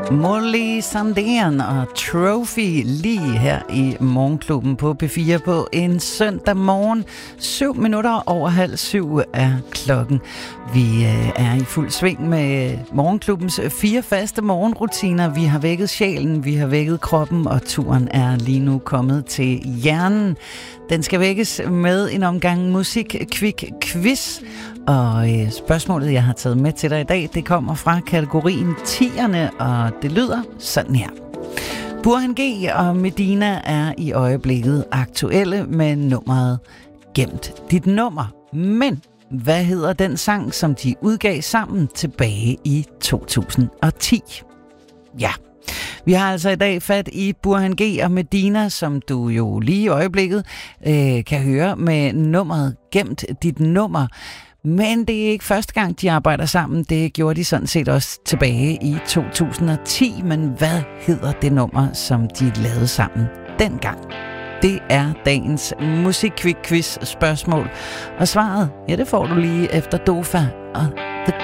Molly Sandén og Trophy lige her i Morgenklubben på P4 på en søndag morgen. 7:07 er klokken. Vi er i fuld sving med Morgenklubbens 4 faste morgenrutiner. Vi har vækket sjælen, vi har vækket kroppen, og turen er lige nu kommet til hjernen. Den skal vækkes med en omgang musik-quiz. Og spørgsmålet, jeg har taget med til dig i dag, det kommer fra kategorien 10'erne, og det lyder sådan her. Burhan G og Medina er i øjeblikket aktuelle med nummeret Gemt dit nummer. Men hvad hedder den sang, som de udgav sammen tilbage i 2010? Ja, vi har altså i dag fat i Burhan G og Medina, som du jo lige i øjeblikket kan høre med nummeret Gemt dit nummer. Men det er ikke første gang, de arbejder sammen. Det gjorde de sådan set også tilbage i 2010. Men hvad hedder det nummer, som de lavede sammen dengang? Det er dagens musikquiz spørgsmål. Og svaret, ja, det får du lige efter Dofa og